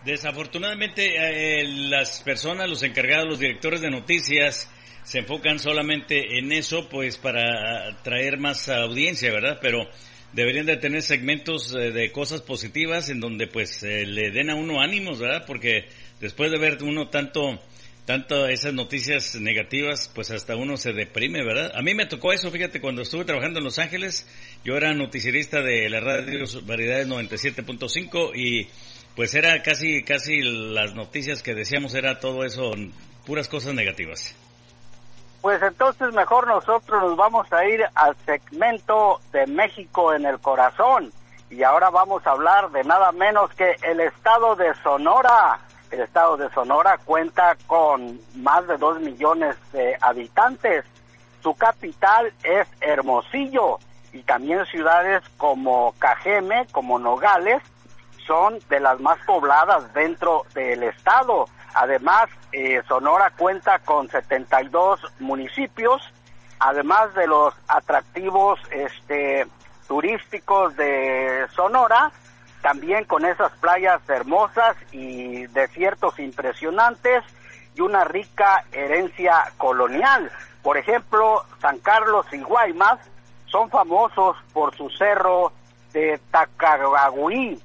Desafortunadamente, las personas, los encargados, los directores de noticias, se enfocan solamente en eso, pues para traer más audiencia, ¿verdad? Pero deberían de tener segmentos de cosas positivas en donde pues le den a uno ánimos, ¿verdad? Porque después de ver uno tanto esas noticias negativas, pues hasta uno se deprime, ¿verdad? A mí me tocó eso, fíjate, cuando estuve trabajando en Los Ángeles, yo era noticierista de la radio Variedades 97.5 y pues era casi las noticias que decíamos era todo eso, puras cosas negativas. Pues entonces mejor nosotros nos vamos a ir al segmento de México en el corazón y ahora vamos a hablar de nada menos que el estado de Sonora. El estado de Sonora cuenta con más de 2 millones de habitantes. Su capital es Hermosillo y también ciudades como Cajeme, como Nogales, son de las más pobladas dentro del estado. Además, Sonora cuenta con 72 municipios, además de los atractivos turísticos de Sonora, también con esas playas hermosas y desiertos impresionantes y una rica herencia colonial. Por ejemplo, San Carlos y Guaymas son famosos por su cerro de Tacahuahuí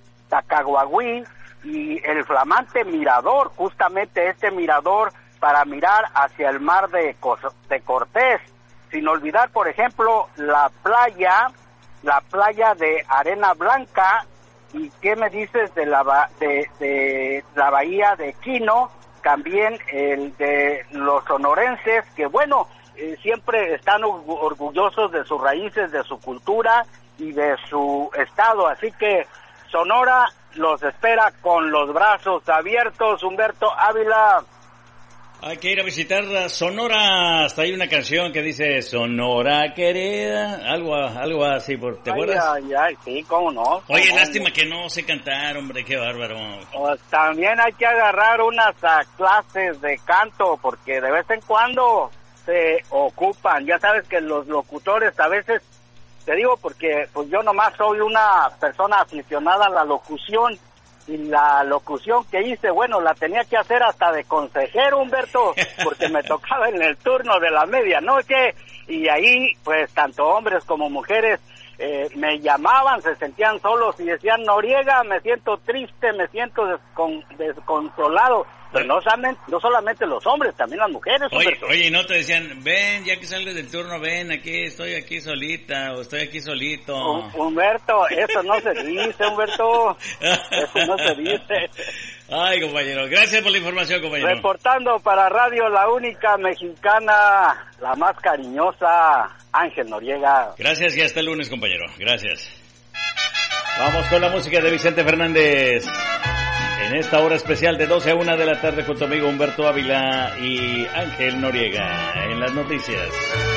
y el flamante mirador, justamente este mirador para mirar hacia el mar de Cortés, sin olvidar, por ejemplo, la playa de Arena Blanca. ¿Y qué me dices de la bahía de Quino? También el de los sonorenses, que bueno, siempre están orgullosos de sus raíces, de su cultura y de su estado, así que Sonora los espera con los brazos abiertos. Humberto Ávila. Hay que ir a visitar Sonora. Hasta hay una canción que dice Sonora querida, algo así, ¿te acuerdas? Ay, sí, cómo no. Oye, lástima que no sé cantar, hombre, qué bárbaro. Pues también hay que agarrar unas clases de canto, porque de vez en cuando se ocupan. Ya sabes que los locutores a veces, te digo porque pues yo nomás soy una persona aficionada a la locución, y la locución que hice, bueno, la tenía que hacer hasta de consejero, Humberto, porque me tocaba en el turno de la medianoche, y ahí pues tanto hombres como mujeres me llamaban, se sentían solos y decían: Noriega, me siento triste, me siento desconsolado. Pero no solamente los hombres, también las mujeres, Humberto. Oye, ¿no te decían, ven, ya que salgas del turno, ven, estoy aquí solita, o estoy aquí solito? Humberto, eso no se dice, Humberto. Eso no se dice. Ay, compañero, gracias por la información, compañero. Reportando para Radio La Única Mexicana, la más cariñosa, Ángel Noriega. Gracias y hasta el lunes, compañero. Gracias. Vamos con la música de Vicente Fernández. En esta hora especial de 12 a 1 de la tarde con tu amigo Humberto Ávila y Ángel Noriega en las noticias.